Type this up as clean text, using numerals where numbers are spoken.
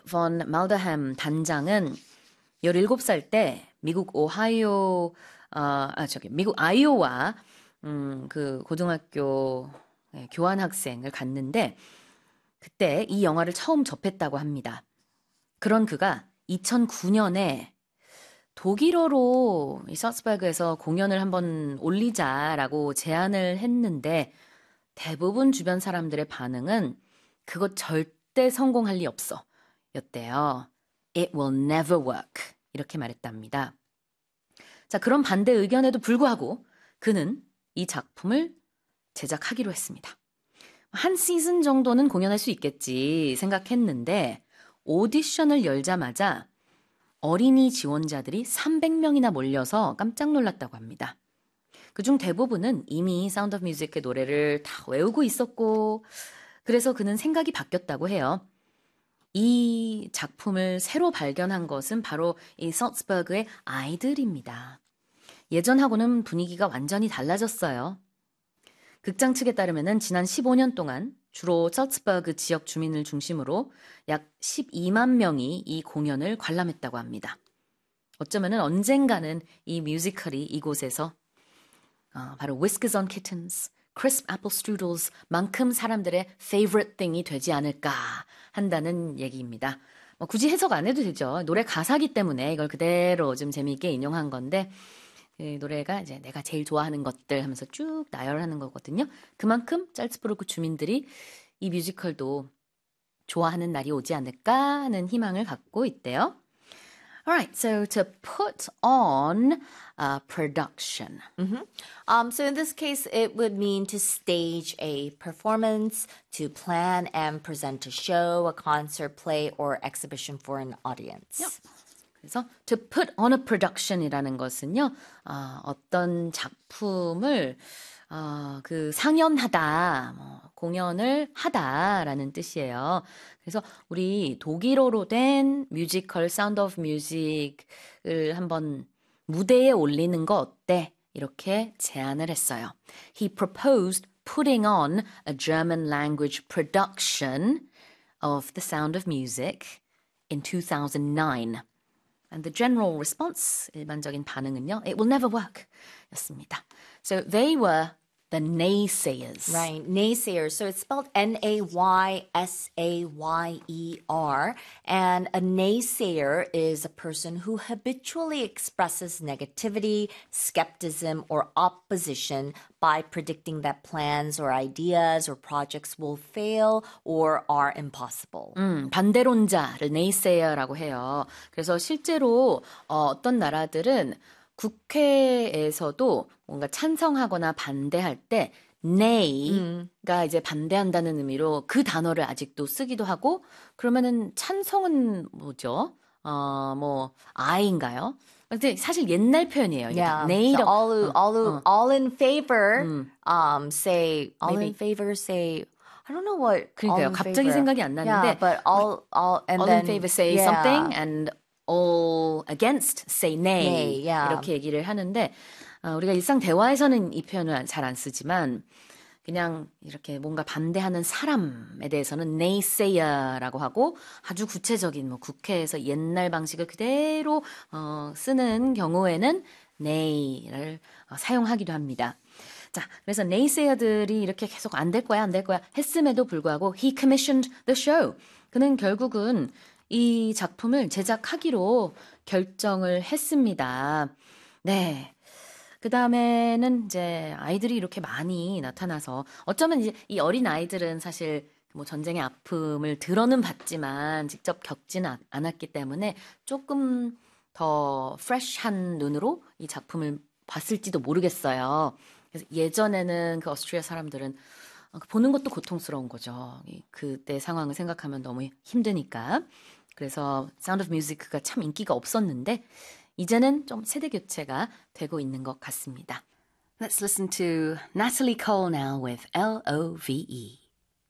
본 말더햄 단장은 17살 때 미국 미국 아이오와 그 고등학교 교환 학생을 갔는데 그때 이 영화를 처음 접했다고 합니다. 그런 그가 2009년에 독일어로 이 살츠버그에서 공연을 한번 올리자라고 제안을 했는데 대부분 주변 사람들의 반응은 그거 절대 성공할 리 없어 였대요. It will never work 이렇게 말했답니다. 자, 그런 반대 의견에도 불구하고 그는 이 작품을 제작하기로 했습니다. 한 시즌 정도는 공연할 수 있겠지 생각했는데 오디션을 열자마자 어린이 지원자들이 300명이나 몰려서 깜짝 놀랐다고 합니다. 그중 대부분은 이미 사운드 오브 뮤직의 노래를 다 외우고 있었고 그래서 그는 생각이 바뀌었다고 해요. 이 작품을 새로 발견한 것은 바로 이 살츠버그의 아이들입니다. 예전하고는 분위기가 완전히 달라졌어요. 극장 측에 따르면 지난 15년 동안 주로 살츠버그 지역 주민을 중심으로 약 12만 명이 이 공연을 관람했다고 합니다. 어쩌면 언젠가는 이 뮤지컬이 이곳에서 바로 Whiskers on Kittens, Crisp Apple Strudels 만큼 사람들의 favorite thing이 되지 않을까 한다는 얘기입니다. 굳이 해석 안 해도 되죠. 노래 가사기 때문에 이걸 그대로 좀 재미있게 인용한 건데 그 노래가 이제 내가 제일 좋아하는 것들 하면서 쭉 나열하는 거거든요. 그만큼 살츠부르크 주민들이 이 뮤지컬도 좋아하는 날이 오지 않을까 하는 희망을 갖고 있대요. Alright, so to put on a production. So in this case, it would mean to stage a performance, to plan and present a show, a concert, play, or exhibition for an audience. Yep. 그래서 to put on a production이라는 것은요, 어떤 작품을 그 상연하다, 공연을 하다라는 뜻이에요. 그래서 우리 독일어로 된 뮤지컬 사운드 오브 뮤직을 한번 무대에 올리는 거 어때? 이렇게 제안을 했어요. He proposed putting on a German language production of The Sound of Music in 2009. And the general response, 일반적인 반응은요, it will never work 였습니다. So they were the naysayers. Right, naysayers. So it's spelled N-A-Y-S-A-Y-E-R. And a naysayer is a person who habitually expresses negativity, skepticism, or opposition by predicting that plans or ideas or projects will fail or are impossible. 반대론자를 naysayer라고 해요. 그래서 실제로 어떤 나라들은 국회에서도 뭔가 찬성하거나 반대할 때 nay가 이제 반대한다는 의미로 그 단어를 아직도 쓰기도 하고 그러면은 찬성은 뭐죠? I인가요? 근데 사실 옛날 표현이에요. Yeah. nay라고. So all in favor, say, all in favor, say, I don't know what. 그러니까요. 갑자기 생각이 안 나는데. Yeah, but all and all then, in favor say something and all against say nay. Nay, yeah. 이렇게 얘기를 하는데 우리가 일상 대화에서는 이 표현을 잘 안 쓰지만 그냥 이렇게 뭔가 반대하는 사람에 대해서는 naysayer라고 하고 아주 구체적인 국회에서 옛날 방식을 그대로 쓰는 경우에는 nay를 사용하기도 합니다. 자, 그래서 naysayer들이 이렇게 계속 안 될 거야 했음에도 불구하고 he commissioned the show. 그는 결국은 이 작품을 제작하기로 결정을 했습니다. 네. 그 다음에는 이제 아이들이 이렇게 많이 나타나서 어쩌면 이제 이 어린 아이들은 사실 뭐 전쟁의 아픔을 들어는 봤지만 직접 겪지는 않았기 때문에 조금 더 프레시한 눈으로 이 작품을 봤을지도 모르겠어요. 그래서 예전에는 그 오스트리아 사람들은 보는 것도 고통스러운 거죠. 그때 상황을 생각하면 너무 힘드니까. 그래서 사운드 오브 뮤직가 참 인기가 없었는데 이제는 좀 세대 교체가 되고 있는 것 같습니다. Let's listen to Natalie Cole now with Love.